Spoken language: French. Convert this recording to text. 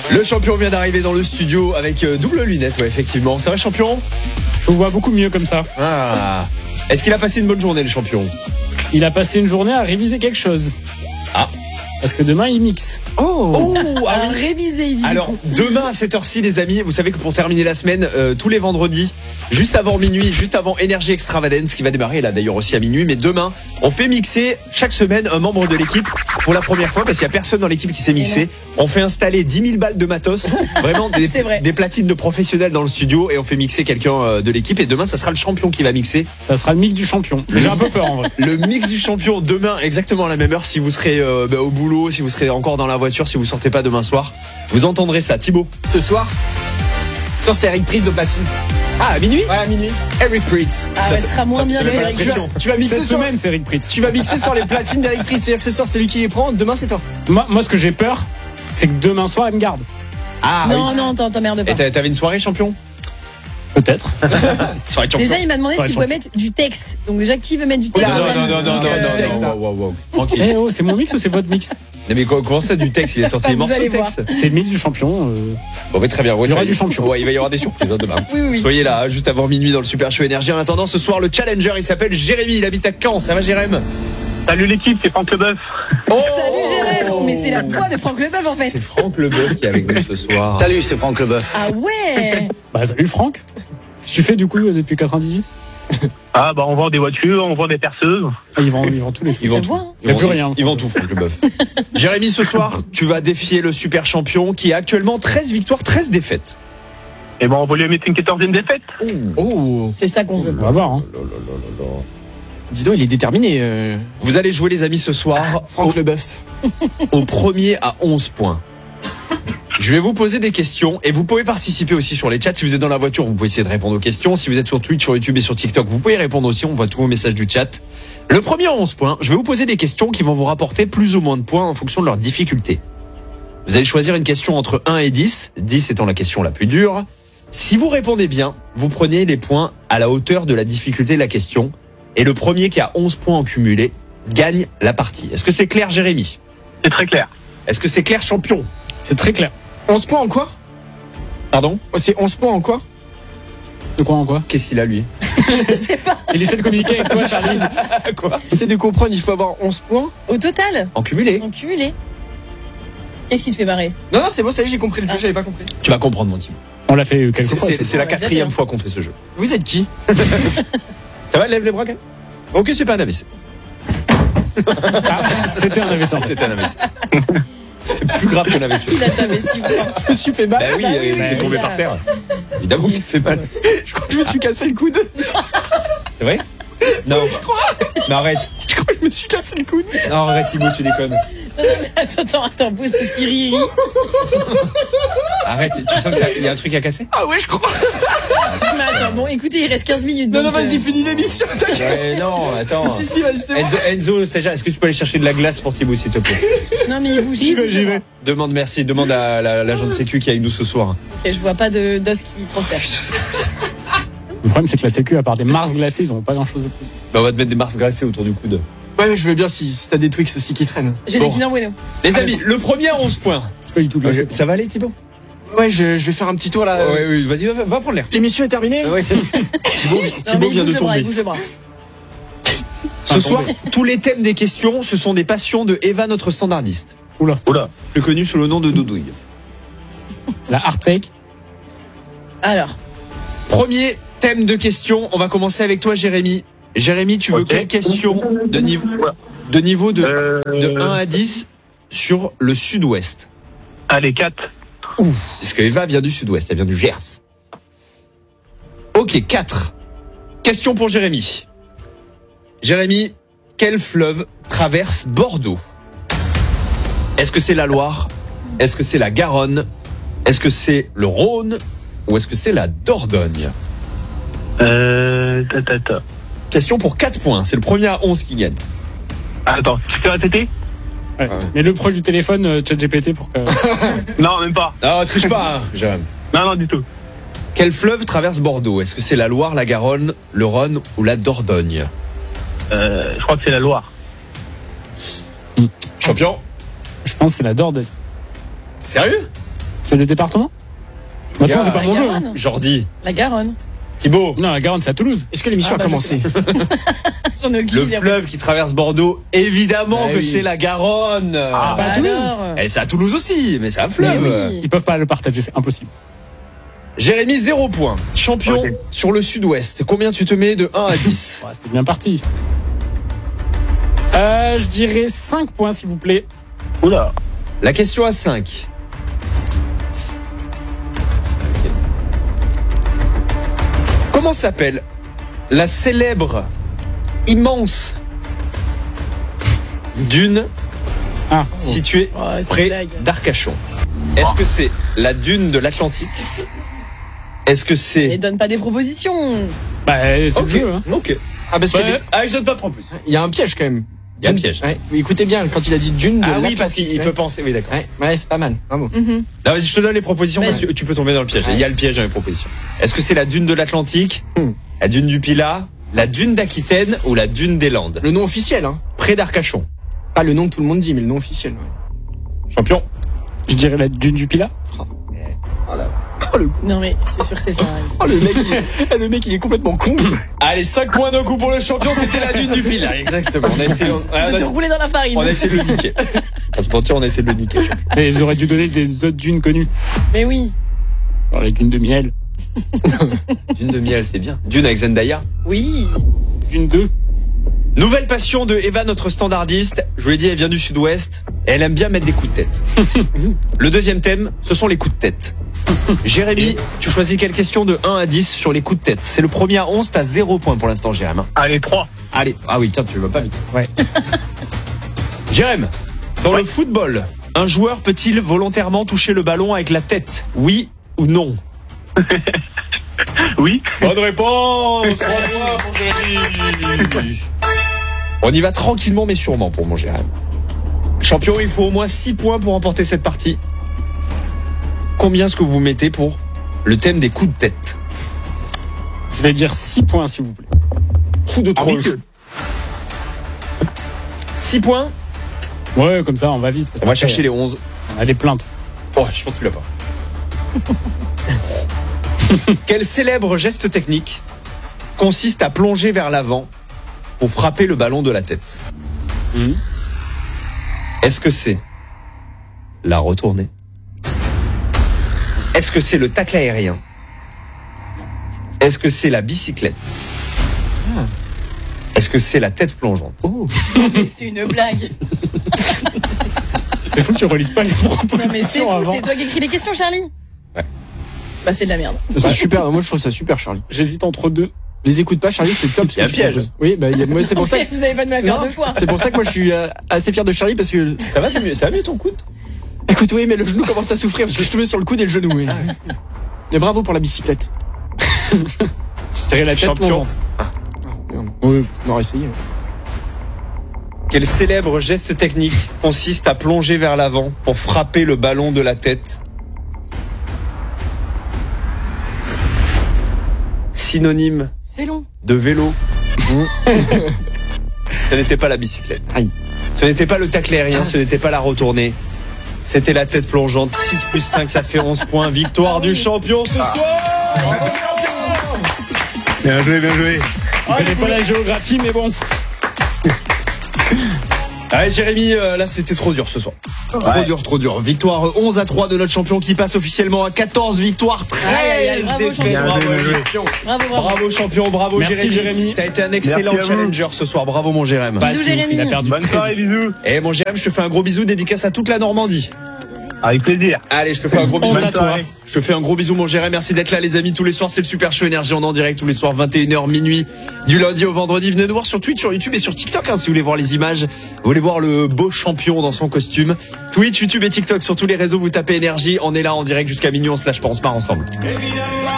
Le champion vient d'arriver dans le studio avec double lunette, ouais, effectivement. Ça va, champion? Je vous vois beaucoup mieux comme ça. Ah. Est-ce qu'il a passé une bonne journée, le champion? Il a passé une journée à réviser quelque chose. Ah. Parce que demain, il mixe. Oh, à réviser, il dit. Alors, demain à cette heure-ci, les amis, vous savez que pour terminer la semaine, tous les vendredis, juste avant minuit, juste avant Energy Extravagance, qui va démarrer là d'ailleurs aussi à minuit, mais demain, on fait mixer chaque semaine un membre de l'équipe pour la première fois, parce qu'il n'y a personne dans l'équipe qui s'est mixé. On fait installer 10 000 balles de matos, vraiment des platines de professionnels dans le studio, et on fait mixer quelqu'un de l'équipe, et demain, ça sera le champion qui va mixer. Ça sera le mix du champion. J'ai un peu peur en vrai. Le mix du champion demain, exactement à la même heure, si vous serez au boulot, si vous serez encore dans la voiture, si vous sortez pas demain soir, vous entendrez ça. Thibaut, ce soir, c'est Eric Prydz au platine. Ah, à minuit? Ouais, à minuit. Eric Prydz. Ah ouais, ce sera moins bien. Tu vas mixer cette semaine, c'est Eric Prydz. Tu vas mixer sur les platines d'Eric Prydz. C'est-à-dire que ce soir, c'est lui qui les prend. Demain, c'est toi. Moi, ce que j'ai peur, c'est que demain soir, il me garde. Ah, non, t'emmerdes pas. Et t'avais une soirée, champion? Peut-être. Déjà, il m'a demandé si je pouvais mettre du texte. Donc déjà, qui veut mettre du texte? Non. Tranquille. Eh oh, c'est mon mix ou c'est votre mix? Mais comment ça, du texte? Il est sorti des morceaux de texte. C'est le mix du champion. Bon, mais très bien. Ouais, il y aura du champion. Ouais, il va y avoir des surprises demain. Oui. Soyez là, juste avant minuit dans le Super Show Énergie. En attendant, ce soir, le challenger, il s'appelle Jérémy. Il habite à Caen. Ça va, Jérémy? Salut l'équipe, c'est Franck Leboeuf. Salut Jérémy. Mais c'est la voix de Franck Leboeuf en fait. C'est Franck Leboeuf qui est avec nous ce soir. Salut, c'est Franck Leboeuf. Ah ouais. Bah salut Franck. Qu'est-ce que tu fais du coup depuis 98? Ah bah on vend des voitures, on vend des perceuses. Ils vendent tous les trucs. Il n'y a plus rien. Ils vendent tout, Franck Leboeuf. Jérémy, ce soir, tu vas défier le super champion qui a actuellement 13 victoires, 13 défaites. Et bon, on va lui mettre une 14e défaite. Oh. C'est ça qu'on veut. On va voir. Hein. Dis donc, il est déterminé. Vous allez jouer, les amis, ce soir. Franck Leboeuf. Au premier à 11 points. Je vais vous poser des questions et vous pouvez participer aussi sur les chats. Si vous êtes dans la voiture, vous pouvez essayer de répondre aux questions. Si vous êtes sur Twitch, sur YouTube et sur TikTok, vous pouvez répondre aussi. On voit tous vos messages du chat. Le premier à 11 points, je vais vous poser des questions qui vont vous rapporter plus ou moins de points en fonction de leur difficulté. Vous allez choisir une question entre 1 et 10, 10 étant la question la plus dure. Si vous répondez bien, vous prenez les points à la hauteur de la difficulté de la question. Et le premier qui a 11 points en cumulé gagne la partie. Est-ce que c'est clair, Jérémy? C'est très clair. Est-ce que c'est clair, champion? C'est très clair. 11 points en quoi? Pardon? C'est 11 points en quoi? De quoi en quoi? Qu'est-ce qu'il a, lui? Je sais pas. Il essaie de communiquer avec toi, Charlie. Quoi? J'essaie de comprendre, il faut avoir 11 points. Au total? En cumulé. En cumulé. Qu'est-ce qui te fait marrer? Non, c'est bon, ça y est, j'ai compris le jeu, j'avais pas compris. Tu vas comprendre, mon team. On l'a fait quelques fois. C'est la 4e fois qu'on fait ce jeu. Vous êtes qui? Ça va, lève les bras, quand même? Ok, c'est pas un AVC. C'était un AVC. C'était un AVC. C'est plus grave qu'un AVC. Il a tapé si fort. Je me suis fait mal. Bah oui, il est tombé par terre. Évidemment que tu te fais mal. Je crois que je me suis cassé le coude. C'est vrai? Non. Je crois. Mais arrête. Je crois que je me suis cassé le coude. Non, arrête, Thibaut, tu déconnes. Attends, pousse ce qui rit. Arrête, tu sens qu'il y a un truc à casser? Ah ouais, je crois. Mais attends, bon, écoutez, il reste 15 minutes. Non, vas-y, finis l'émission. Ouais, non, attends. Si, vas-y, c'est bon. Enzo, est-ce que tu peux aller chercher de la glace pour Thibaut, s'il te plaît? Non, mais il bouge. J'y vais. Demande à l'agent de sécu qui est avec nous ce soir. Ok, je vois pas d'os qui transfère. Le problème, c'est que la sécu, à part des Mars glacés, ils ont pas grand chose de plus. Bah, on va te mettre des Mars glacés autour du coude. Ouais, je veux bien si t'as des Twix aussi qui traînent. J'ai des Kinder Bueno. Les amis, le premier à 11 points. C'est pas du tout glacé. Ça va aller, Thibaut? Ouais, je vais faire un petit tour là. Oui, vas-y, va prendre l'air. L'émission est terminée? Ouais. Thibaut vient de tomber. Il bouge le bras. Ce soir, tous les thèmes des questions, ce sont des passions de Eva, notre standardiste. Oula. Plus connue sous le nom de Doudouille. La hard-take. Alors. Premier thème de questions, on va commencer avec toi, Jérémy. Jérémy, tu veux quelle question de niveau de 1 à 10 sur le sud-ouest? Allez, 4. Parce que Eva vient du sud-ouest, elle vient du Gers. Ok, 4. Question pour Jérémy. Jérémy, quel fleuve traverse Bordeaux? Est-ce que c'est la Loire? Est-ce que c'est la Garonne? Est-ce que c'est le Rhône? Ou est-ce que c'est la Dordogne? Question pour 4 points. C'est le premier à 11 qui gagne. Attends, tu peux répéter? Ouais. Mais le proche du téléphone, ChatGPT pour que. Non, même pas. Non, triche pas, hein, Jérémy. Non, du tout. Quel fleuve traverse Bordeaux? Est-ce que c'est la Loire, la Garonne, le Rhône ou la Dordogne? Je crois que c'est la Loire. Champion? Je pense que c'est la Dordogne. Sérieux? C'est le département? Maintenant, c'est pas mon jeu. Garonne. Jordi. La Garonne. Thibaut. Non, la Garonne, c'est à Toulouse. Est-ce que l'émission Ah, bah, a commencé? J'en ai aucune Le idée. fleuve qui traverse Bordeaux, évidemment Ah que oui. c'est la Garonne. C'est pas à à Toulouse. Toulouse. Et c'est à Toulouse aussi, mais c'est un fleuve. Mais oui. Ils peuvent pas le partager, c'est impossible. Jérémy, 0 point. Champion Ok. sur le sud-ouest. Combien tu te mets de 1 à 10? Ouais, c'est bien parti. Je dirais 5 points, s'il vous plaît. Oula. La question à 5. Comment s'appelle la célèbre, immense dune Ah, située Oh, c'est une près blague. d'Arcachon? Est-ce que c'est la dune de l'Atlantique? Est-ce que Et c'est... donne pas des propositions. bah, c'est Ok, le jeu, hein. ok. Ah, parce qu'il y a Ouais. des- Ah, je donne pas de plus. il y a un piège quand même. Il y a un piège. Ouais. Mais écoutez bien, quand il a dit Dune de Ah oui, l'Atlantique. parce qu'il Ouais. peut penser. Oui, d'accord. Ouais, c'est pas mal. Bravo. Mhm. Là, vas-y, je te donne les propositions Vas-y. parce que tu peux tomber dans le piège. Ouais. Il y a le piège dans les propositions. Est-ce que c'est la dune de l'Atlantique, la dune du Pilat, la dune d'Aquitaine ou la dune des Landes? Le nom officiel, hein. Près d'Arcachon. Pas le nom que tout le monde dit, mais le nom officiel. Ouais. Champion. Je dirais la dune du Pilat. Non mais c'est sûr que c'est ça. Oh, le mec, il est complètement con. Allez, 5 points d'un coup pour le champion, c'était la dune du Pilat. Exactement. On a essayé, De te rouler dans la farine. on a essayé de le niquer. On se mentir, on a essayé de le niquer. Mais ils auraient dû donner des autres dunes connues. Mais oui. Genre les dunes de miel. Dune de miel, c'est bien. Dune avec Zendaya. Oui. Dune 2. Nouvelle passion de Eva, notre standardiste. Je vous l'ai dit, elle vient du sud-ouest et elle aime bien mettre des coups de tête. Le deuxième thème, ce sont les coups de tête. Jérémy, tu choisis quelle question de 1 à 10 sur les coups de tête? C'est le premier à 11, t'as 0 point pour l'instant, Jérémy. Allez, 3. Allez, ah oui, tiens, tu vas pas vite. Ouais. Jérémy, dans le football, un joueur peut-il volontairement toucher le ballon avec la tête? Oui ou non? Oui. Bonne réponse. 3 points pour Jérémy. On y va tranquillement mais sûrement pour mon Jérémy. Champion, il faut au moins 6 points pour remporter cette partie. Combien est-ce que vous mettez pour le thème des coups de tête? Je vais dire 6 points, s'il vous plaît. Coup de Ah oui, troche. 6 points. Ouais, comme ça, on va vite. parce On va qu'après, chercher les 11. On a des plaintes. Oh, je pense que tu l'as pas. Quel célèbre geste technique consiste à plonger vers l'avant pour frapper le ballon de la tête? Mhm. Est-ce que c'est la retournée? Est-ce que c'est le tacle aérien? Est-ce que c'est la bicyclette? Est-ce que c'est la tête plongeante? Mais c'est une blague. C'est fou que tu relises pas les Non mais c'est propositions fou. avant. C'est toi qui écris les questions, Charlie. Ouais. Bah c'est de la merde. C'est super. Moi, je trouve ça super, Charlie. J'hésite entre deux. Les écoute pas, Charlie, c'est top. ce Il y a que un tu piège. proposes. Oui, bah, moi, c'est pour ça. Vous avez pas de me la faire Non. deux fois. C'est pour ça que moi, je suis assez fier de Charlie parce que. Ça va mieux ton coude? Écoute, oui, mais le genou commence à souffrir parce que je te mets sur le coude et le genou. Oui. Mais bravo pour la bicyclette. Je dirais la tête Champion. plongeante. Merde. Oui. On aurait essayé. Quel célèbre geste technique consiste à plonger vers l'avant pour frapper le ballon de la tête? Synonyme C'est long. de vélo. Ce n'était pas la bicyclette. Aïe. Ce n'était pas le tacle aérien, ce n'était pas la retournée. C'était la tête plongeante. 6 plus 5, ça fait 11 points. Victoire du champion ce soir. Bien joué, bien joué. Je connais pas la géographie, mais bon. Allez Jérémy, là c'était trop dur ce soir. Trop dur. Victoire 11-3 de notre champion qui passe officiellement à 14 victoires, 13 Aïe, aïe, bravo, défaites. champion. Bravo Bien le joué. champion. Bravo. Bravo champion, bravo Merci, Jérémy. T'as été un excellent Merci à vous. challenger ce soir. Bravo mon Jérémy. Bah, Bisous, c'est ouf, Jérémy. il a perdu. Bonne très soirée, vite. bisous. Et mon Jérémy, je te fais un gros bisou, dédicace à toute la Normandie. Avec plaisir. Allez, je te fais un gros bisou. Honte à toi. Je te fais un gros bisou mon Jérémy. Merci d'être là les amis tous les soirs. C'est le Super Show Énergie. On est en direct tous les soirs 21h minuit du lundi au vendredi. Venez nous voir sur Twitch, sur YouTube et sur TikTok si vous voulez voir les images. Vous voulez voir le beau champion dans son costume. Twitch, YouTube et TikTok sur tous les réseaux. Vous tapez Énergie. On est là en direct jusqu'à minuit. On se lâche pas, on se marre ensemble.